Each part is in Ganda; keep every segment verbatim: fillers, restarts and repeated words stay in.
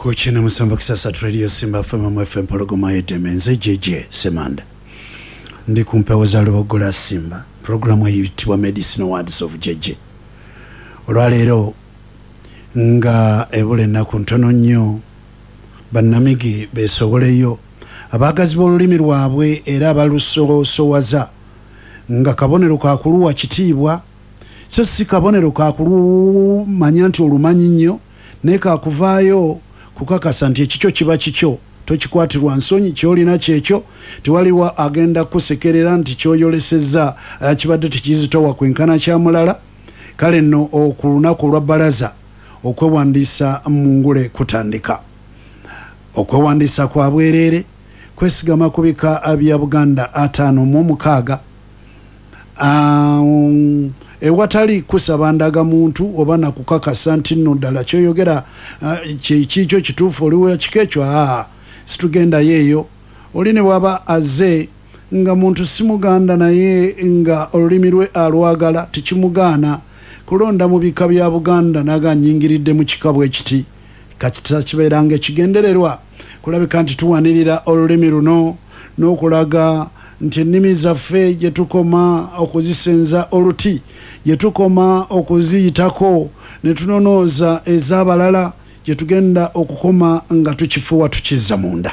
kuchina musamba kisasa radio Simba F M F M Pologoma yetemenze J J Semanda ndi kumpewo za lugola Simba programu yitibwa Medicinal Words of J J. Olwaleero nga ebule naku ntono nnyo bannamigi beesoboleyo abagazi b'olulimi lwabwe era abalusosowaza nga kabonero kakuluwa kitiibwa so si kabonero kakulu manya nti olumanyi nnyo naye kakuvaayo kukakasa nti ekikyo kiba kikyo tokikwatirwa nsonyi kyolina kyekyo tewaliwo agenda kusekerera nti kyoyolesezza kibadde tekizitowa kwenkana kya mulala. Kale nno okulunaku lwa balaza okwewandiisa mu ngule kutandika. Okwewandiisa kwa bwereere kwesigama ku bika bya Buganda ataano mu mukaaga um, ewatali kusaba ndaga muntu oba nakukakasa nti nno ddala kyoyogera uh, kikyo kituufu oliwo kikekyo aa situgenda yeeyo oli ne bwaba azze nga muntu si Muganda naye nga olulimi lwe alwagala tekimugaana kulonda mu bika bya Buganda naga nyingiridde mu kikabwe ekiti kakita kibeeranga ekigendererwa kulabika nti tuwanirira olulimi luno n'okulaga nti ennimi zaffe gye tukoma okuzisenza oluti gye tukoma okuziyitako ne tunonooza ez'abalala gye tugenda okukoma nga tukifuwa tukizza munda.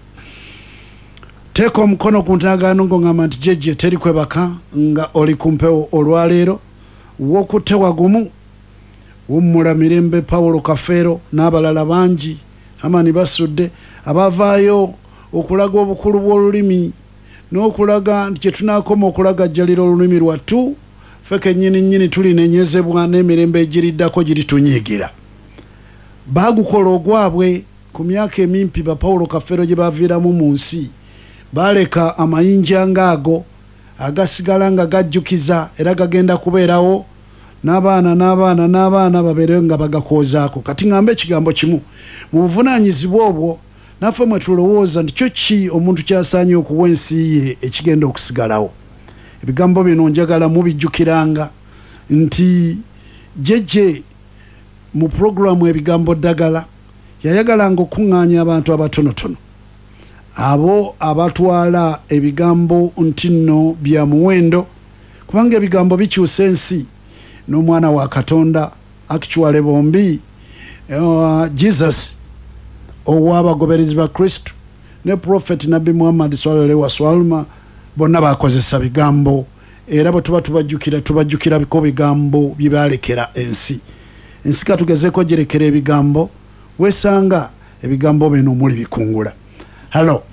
Teeka omukono ku ntagaano ng'ongamba nti jejje teri kwebaka nga oli ku mpewo olwaleero w'okutte wagumu wummula Mirembe Paulo Kafeero n'abalala bangi Hamani basudde abavaayo okulaga obukulu bw'olulimi n'okulaga nti kye tunaakoma okulaga jjalira olulimi lwattu ffe kennyini nnyini tulinenyezebwa n'emirembe egiriddako giritunyiigira. Baagukola ogwabwe ku myaka emimpi ba Paulo Kafeero gye baaviiramu mu nsi baaleka amayinja ng'ago agasigala nga gajjukiza era gagenda kubeerawo n'abaana n'abaana n'abaana babeere nga bagakoozaako. Kati ngambe ekigambo kimu mu buvunaanyizibwa obwo naffe mwe tulowooza nti kyo ki omuntu kyasaanye okuwa ensi ye ekigenda okusigalawo. Ebigambo bino njagala mubijjukiranga nti jejje mu programu ebigambo ddagala yayagalanga okuŋŋaanya abantu abatonotono abo abatwala ebigambo nti nno bya muwendo kubanga ebigambo bikyusa ensi n'omwana wa Katonda actually bombi uh, Jesus ow'abagoberezi ba Kristo ne Prophet Nabi Muhammad sallallahu alaihi wasallam bonna bakozesa bigambo era bwe tuba tubajjukira tubajjukira biko bigambo byebalekera ensi. Ensi katugezeko girekera ebigambo wesanga ebigambo bino muli bikungula. Hello.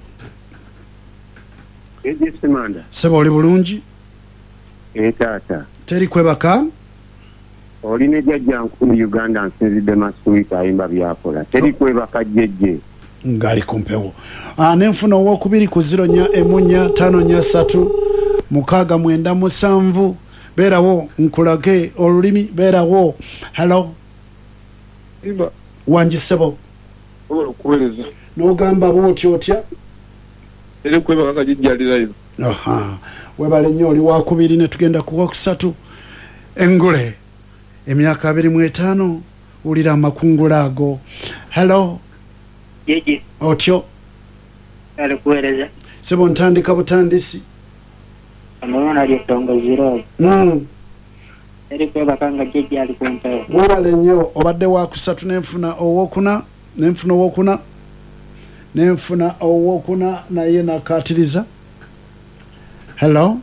Eje Semanda. Sebo oli bulungi? Eh tata. Teri kwebaka? Oline jajja nkulu Uganda nsinzidde masuwita ayimba byakola. Teri kwebaka jejje. Ngali kumpewo. Ah nenfuna owokubiri ku zero nya emunya tano nya satu mukaaga mwenda musanvu berawo nkulage olulimi berawo. Hello. Iba. Wanji sebo. Olo kuweleza. N'ogamba bw'otyo otya? Teri kwebaka kajijjalira ibo. Aha. Webale nnyo oli wakubiri ne tugenda ku wokusatu. Engule. Emyaka abiri mu etaano ulira amakungula ago. Hello. Jeje. Otyo. Ali kuweleza. Sebo ntandika butandisi. Amona ali tongoziro. Mm. Teri kwebaka nga jeje ali kumpewo. Webale nnyo obadde wakusatu nenfuna owokuna nenfuna owokuna nenfuna owokuna naye nakatiriza. Hello.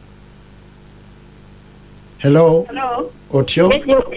Hello. Hello. Otyo.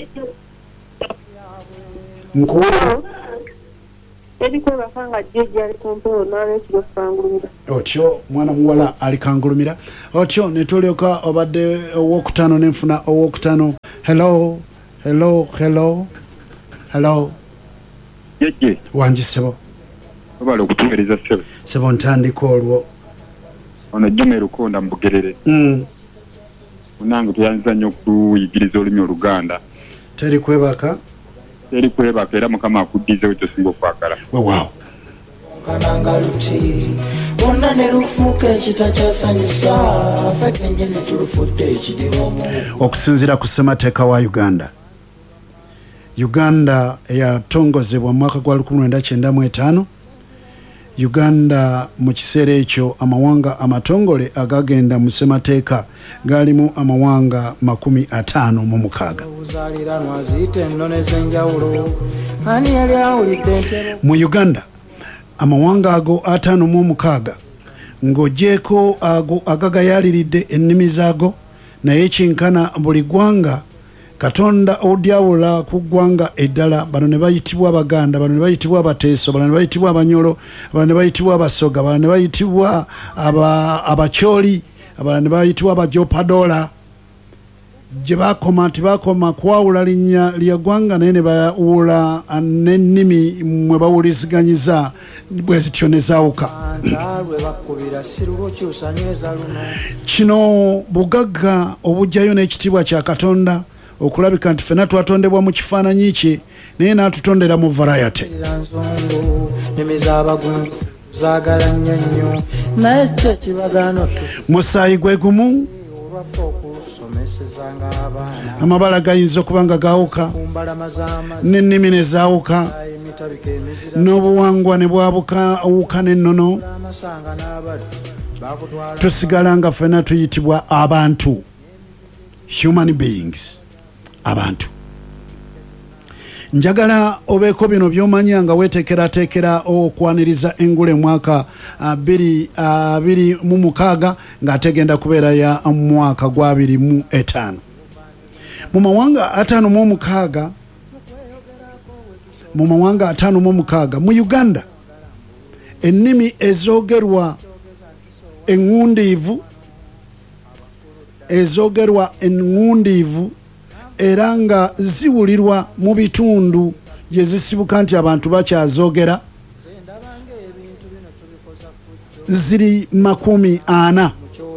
Nkuwa. Eri kwa bakanga jeje ali kumpewo nane kiro kangulumira. Otyo mwana muwala alikangulumira. Otyo netulyoka obadde owokutano nenfuna owokutano. Hello. Hello. Hello. Hello. Jeje. Wanji sebo. Obale okutumereza sebo. Sebo ntandika olwo. Ono Jimmy Rukonda Mbugerere. Mm. Unange tuyanza nnyo okuyigiriza olulimi Oluganda. Teri kwebaka? Teri kwebaka era Mukama akuddizeewo ekyosinga okwagala. Weewaawo. Kananga luti bonna ne lufuuka ekitakyasanyusa ffe kennyini tulufudde ekidibomu. Okusinziira ku ssemateeka wa Uganda Uganda yatongozebwa mu mwaka gwa lukumi lwenda kyenda mu etaano. Uganda mu kiseera ekyo amawanga amatongole agagenda mu ssemateeka gaalimu amawanga makumi ataano mu mukaaga. Mu Uganda amawanga ago ataano mu mukaaga ng'ogyeko ago agagayaliridde ennimi zaago, naye kinkana buli ggwanga Katonda odyawula ku ggwanga eddala. Bano ne bayitibwa Abaganda, bano ne bayitibwa Abateeso, bano ne bayitibwa Abanyolo, bano ne bayitibwa Abasoga, bano ne bayitibwa Abakyoli, abalala ne bayitibwa Abajopadola. Gye bakoma tibakoma kwawula linnya lya ggwanga naye ne bawula n'ennimi mwe bawuliziganyiza bwe zityo ne zaawuka. Kino bugagga obujjayo n'ekitiibwa kya Katonda okulabika nti ffenna twatondebwa mu kifaananyi kye naye n'atutondera mu variety. Musaayi gwe gumu, amabala gayinza okuba nga gaawuka, n'ennimi ne zaawuka, n'obuwangwa ne bwawuka n'ennono, tusigala nga ffenna tuyitibwa abantu, human beings, abantu. Njagala obeeko bino by'omanya nga weeteekerateekera okwaniriza engule mwaka abiri mu mukaaga ng'ategenda kubeera ya mwaka gwa abiri mu etaano. Mu mawanga ataano mu mukaaga mu mawanga ataano mu mukaaga mu Uganda ennimi ezoogerwa eŋŋundiivu ezoogerwa eŋŋundiivu era nga ziwulirwa mu bitundu gye zisibuka nti abantu bakyazoogera ziri makumi ana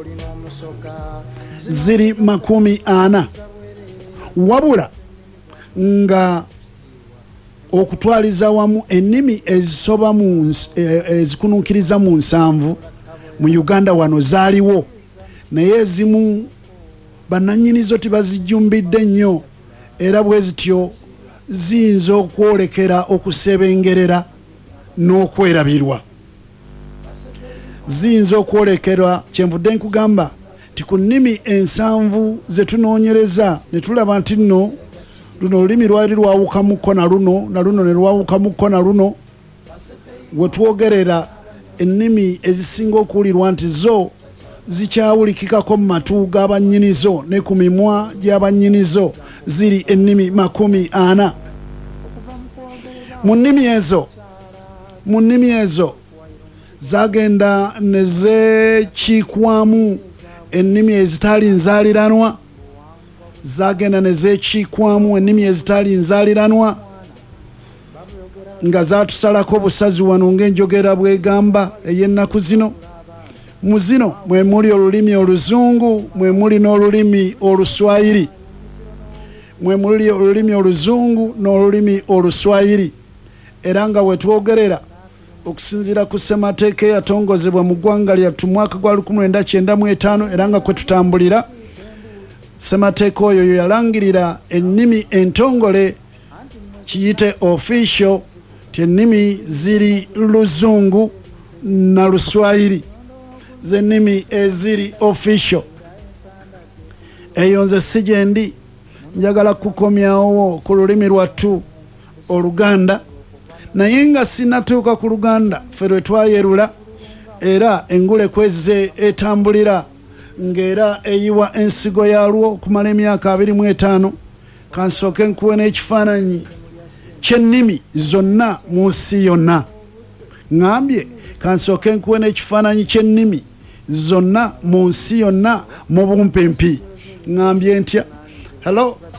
ziri makumi ana wabula nga okutwaliza wamu ennimi ezisoba mu ezikunuukiriza mu nsanvu mu Uganda wano zaaliwo, naye ezimu bannannyinizo tibazijjumbidde nnyo era bwe zityo ziyinza okwolekera okusebengerera n'okwerabirwa. Ziyinza okwolekera, kyenvudde nkugamba ti ku nnimi ensanvu ze tunoonyereza ne tulaba nti nno luno olulimi lwali lwawukamukko na luno na luno ne lwawukamukko na luno, we twogerera ennimi ezisinga okuwulirwa nti zo zikyawulikikako mu matu g'abannyinizo ne ku mimwa gy'abannyinizo ziri ennimi makumi ana. Mu nnimi ezo mu nnimi ezo zagenda ne zeekiikwamu ennimi ezitali nzaaliranwa, zagenda ne zeekiikwamu ennimi ezitali nzaaliranwa nga zaatusalako busazi wano ng'enjogera bwegamba ey'ennaku zino. Mu zino mwe muli olulimi oluzungu, mwe muli n'olulimi oluswayiri, mwe muli olulimi oluzungu n'olulimi oluswayiri. Era nga we twogerera okusinziira ku ssemateeka eyatongozebwa mu ggwanga lyattu mwaka gwa lukumi lwenda kyenda mu etaano era nga kwe tutambulira, ssemateeka oyo yalangirira ennimi entongole kiyite official ti ennimi ziri luzungu na luswayiri, zennimi eziri official. Eyo nze si gyendi, njagala kukomyawo ku lulimi lwattu Oluganda, naye nga sinatuuka ku Luganda ffe lwe twayerula era engule kwezze etambulira ng'era eyiwa ensigo yalwo okumala emyaka abiri mu etaano. Kansooke nkuwe n'ekifaananyi ky'ennimi zonna mu nsi yonna. Ngambye kansooke nkuwe n'ekifaananyi ky'ennimi zonna mu nsi yonna mu bumpimpi. Ngambye ntya? Hello?